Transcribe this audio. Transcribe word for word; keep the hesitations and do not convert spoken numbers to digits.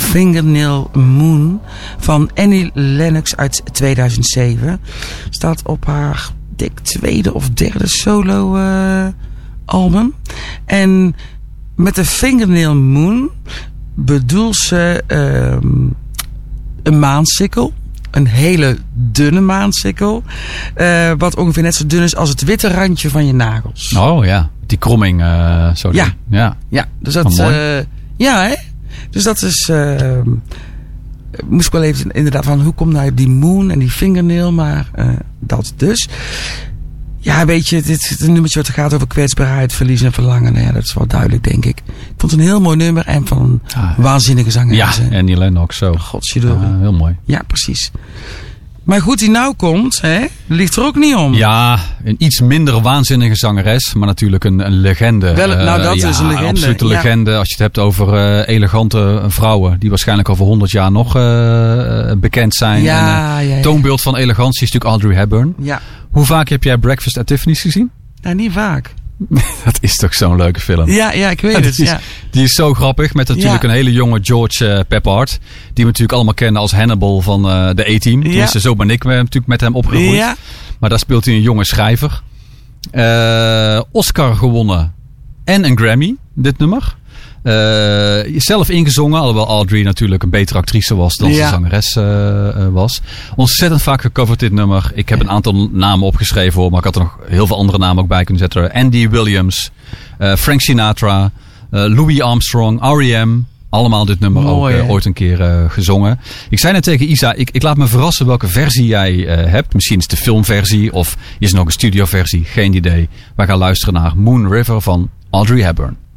Fingernail Moon van Annie Lennox uit tweeduizend zeven. Staat op haar dik tweede of derde solo uh, album. En met de Fingernail Moon bedoelt ze uh, een maansikkel. Een hele dunne maansikkel. Uh, wat ongeveer net zo dun is als het witte randje van je nagels. Oh ja, die kromming. Uh, zo ja. ja, ja, dus dat uh, ja, hè? Dus dat is. Uh, moest ik wel even inderdaad van hoe komt nou die moon en die fingernail, maar uh, dat dus. Ja, weet je, dit is een nummertje wat gaat over kwetsbaarheid, verlies en verlangen. Nou ja, dat is wel duidelijk, denk ik. Ik vond het een heel mooi nummer en van een ah, waanzinnige zanger. Ja, Annie Lennox zo. Godzijdank. Uh, heel mooi. Ja, precies. Maar goed, die nou komt, hè, ligt er ook niet om. Ja, een iets minder waanzinnige zangeres, maar natuurlijk een, een legende. Wel, nou, dat uh, ja, is een legende. Een absolute ja. legende als je het hebt over uh, elegante vrouwen die waarschijnlijk over honderd jaar nog uh, bekend zijn. Ja, en, uh, ja, ja. Toonbeeld van elegantie is natuurlijk Audrey Hepburn. Ja. Hoe vaak heb jij Breakfast at Tiffany's gezien? Nou, niet vaak. Dat is toch zo'n leuke film. Ja, ja, ik weet ja, het. Die is, ja. die is zo grappig. Met natuurlijk ja. een hele jonge George uh, Peppard. Die we natuurlijk allemaal kennen als Hannibal van uh, de A-Team. Ja. Tenminste, zo ben ik uh, natuurlijk met hem opgegroeid. Ja. Maar daar speelt hij een jonge schrijver. Uh, Oscar gewonnen. En een Grammy, dit nummer. Uh, zelf ingezongen, alhoewel Audrey natuurlijk een betere actrice was dan ja. ze zangeres uh, uh, was. Ontzettend vaak gecoverd dit nummer. Ik heb een aantal namen opgeschreven hoor, maar ik had er nog heel veel andere namen ook bij kunnen zetten. Andy Williams, uh, Frank Sinatra, uh, Louis Armstrong, R E M. Allemaal dit nummer Mooi, ook uh, ooit een keer uh, gezongen. Ik zei net tegen Isa, ik, ik laat me verrassen welke versie jij uh, hebt. Misschien is het de filmversie of is het nog een studioversie. Geen idee. Wij gaan luisteren naar Moon River van Audrey Hepburn.